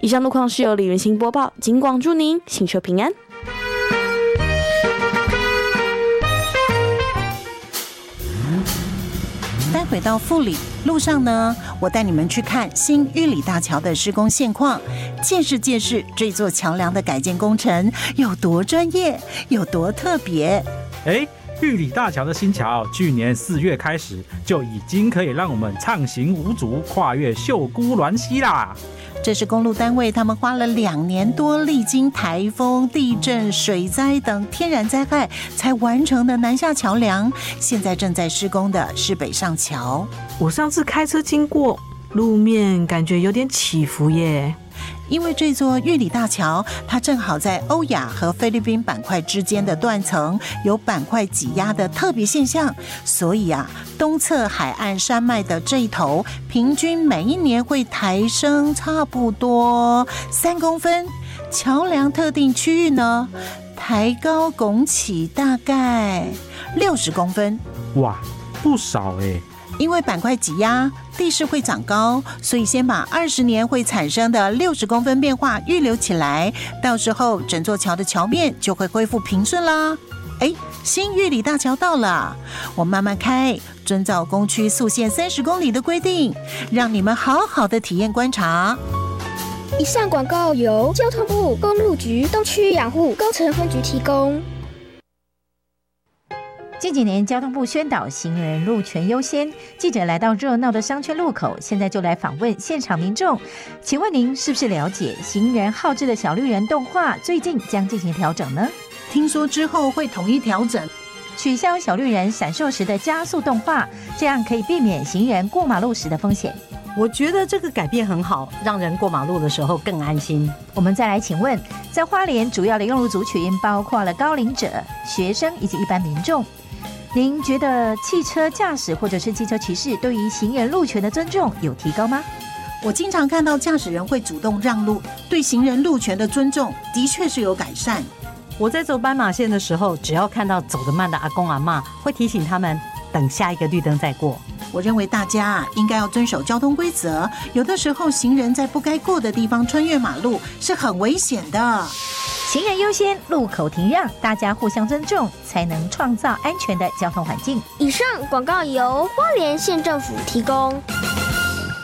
以上路况是由李元兴播报，警广祝您行车平安。 待会到富里路上呢，我带你们去看新玉里大桥的施工现况，见识见识这座桥梁的改建工程有多专业，有多特别。 玉里大桥的新桥，去年4月开始就已经可以让我们畅行无阻，跨越秀姑峦溪啦。 这是公路单位他们花了2年多，历经台风、地震、水灾等天然灾害才完成的南下桥梁，现在正在施工的是北上桥。 我上次开车经过，路面感觉有点起伏耶。 因为这座玉里大桥，它正好在欧亚和菲律宾板块之间的断层有板块挤压的特别现象，所以东侧海岸山脉的这一头，平均每一年会抬升差不多3公分，桥梁特定区域呢，抬高拱起大概60公分。 哇，不少因为板块挤压，地势会长高，所以先把20年会产生的60公分变化预留起来，到时候整座桥的桥面就会恢复平顺啦。新玉里大桥到了，我慢慢开，遵照工区速限30公里的规定，让你们好好的体验观察。 以上广告由交通部公路局东区养护工程分局提供。 近几年，交通部宣导行人路权优先。记者来到热闹的商圈路口，现在就来访问现场民众。请问您是不是了解行人号志的小绿人动画最近将进行调整呢？ 听说之后会统一调整， 取消小绿人闪烁时的加速动画，这样可以避免行人过马路时的风险。 我觉得这个改变很好，让人过马路的时候更安心。 我们再来请问，在花莲主要的用路族群包括了高龄者、学生以及一般民众。您觉得汽车驾驶或者是机车骑士对于行人路权的尊重有提高吗？ 我经常看到驾驶人会主动让路，对行人路权的尊重的确是有改善。 我在走斑马线的时候，只要看到走得慢的阿公阿嬷，会提醒他们等下一个绿灯再过。 我认为大家应该要遵守交通规则，有的时候行人在不该过的地方穿越马路是很危险的。 行人优先，路口停让，大家互相尊重，才能创造安全的交通环境。 以上广告由花莲县政府提供。